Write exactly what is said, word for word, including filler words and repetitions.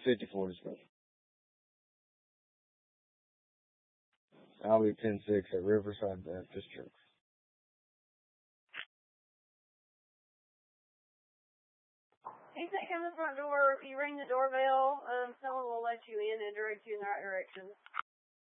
fifty-four is good. I'll be ten six at Riverside Baptist Church. You can come to the front door. If you ring the doorbell, um, someone will let you in and direct you in the right direction.